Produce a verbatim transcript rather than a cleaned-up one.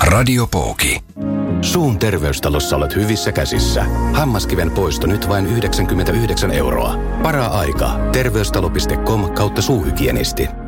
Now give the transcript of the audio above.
Radiopooki. Suun terveystalossa olet hyvissä käsissä. Hammaskiven poisto nyt vain yhdeksänkymmentäyhdeksän euroa. Para-aika. Terveystalo piste com kautta suuhygienisti.